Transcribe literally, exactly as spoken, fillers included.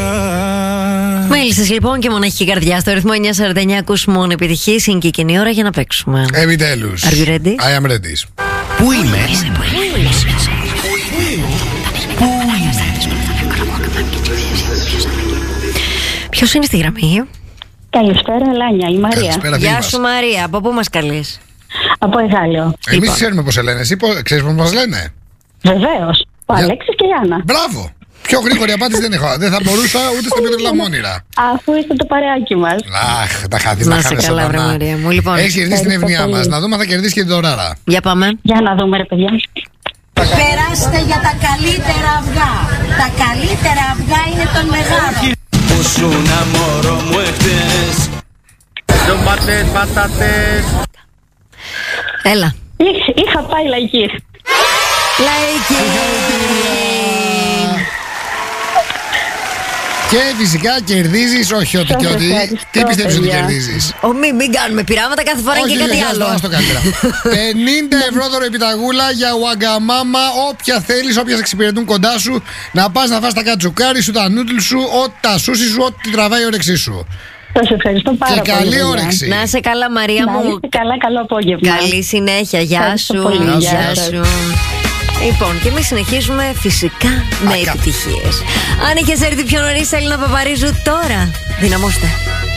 Μίλησες λοιπόν και μοναχική καρδιά στο ρυθμό εννιά σαράντα εννιά. Ακούς μόνο επιτυχίες. Είναι και εκείνη η ώρα για να παίξουμε. Επιτέλους. Are you ready? I am ready. Πού είμαι? Ποιος είναι στη γραμμή? Καλησπέρα, Λάνια, η Μαρία. Καλησπέρα, Γεια Δήμας. σου Μαρία, από πού μας καλείς? Από Εγάλεο. Εμείς Λοιπόν. ξέρουμε πώς σε λένε. Εσύ πώς- ξέρεις πώς μας λένε? Βεβαίως. Ο Για- Αλέξης και η Άννα. Μπράβο. Πιο γρήγορη απάντηση δεν έχω. Δεν θα μπορούσα ούτε στα πιο τρελά μου όνειρα. Αφού είστε το παρεάκι μας. Αχ, τα χάθη να Να σε χάνεσαι καλά, βρε ζωντανά. Μαρία μου. Λοιπόν, Έχεις κερδίσει την Ευχαριστώ ερμηνεία πολύ. μας. Να δούμε αν θα κερδίσει και την δωράρα. για πάμε. Για να δούμε, ρε παιδιά. Περάστε για τα καλύτερα αυγά. Τα καλύτερα αυγά είναι των μεγάλων. Που σου να μωρό μου εχθές. Ντομάτες, πατάτες. Έλα. Είχ- Είχα πάει λαϊκή. Λαϊκή. Και φυσικά κερδίζεις, όχι ότι Σας και ότι. ευχαριστώ, Τι πιστεύεις ότι παιδιά. κερδίζεις? Ω, μην, μην κάνουμε πειράματα κάθε φορά Όχι, και κάτι όχι, άλλο. ας το καλύτερα. πενήντα ευρώ δώρο επιταγούλα για Wagamama. Όποια θέλεις, όποια σε εξυπηρετούν κοντά σου. Να πας να φας τα κατσουκάρι σου, τα νούτλ σου, ό, τα σούσι σου, ό,τι τραβάει η όρεξή σου. Σας ευχαριστώ πάρα Και πολύ. καλή παιδιά. όρεξη. Να είσαι καλά Μαρία Να μου. είστε καλά, καλό απόγευμα. Καλή συνέχεια. Γεια Ευχαριστώ σου. πολύ. Γεια Γεια σας. σου. Λοιπόν, και εμείς συνεχίζουμε φυσικά με Ακα. επιτυχίες. Αν είχες έρθει πιο νωρίς, Έλληνα Παπαρίζου, τώρα δυναμώστε.